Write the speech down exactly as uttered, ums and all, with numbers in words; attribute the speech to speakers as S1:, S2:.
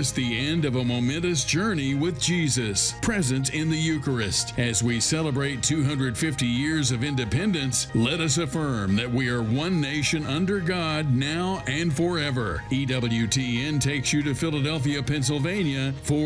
S1: witness the end of a momentous journey with Jesus, present in the Eucharist. As we celebrate two hundred fifty years of independence, let us affirm that we are one nation under God now and forever. E W T N takes you to Philadelphia, Pennsylvania for